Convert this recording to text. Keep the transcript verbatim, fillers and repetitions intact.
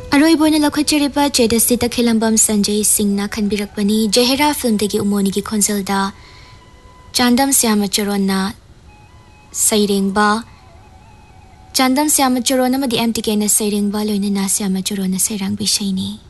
अरोइबोना लखचरिबा चेदसिता खिलंबम Sanjay सिंहना खनबिरकपनी Zahera film देगी उमोनी की खोंजलदा चांदम श्यामचरणना सैरेंगबा चांदम Shyamcharan अमदी MTK ना सैरेंगबा लोइना श्यामचरण सैरांग बिषयनी।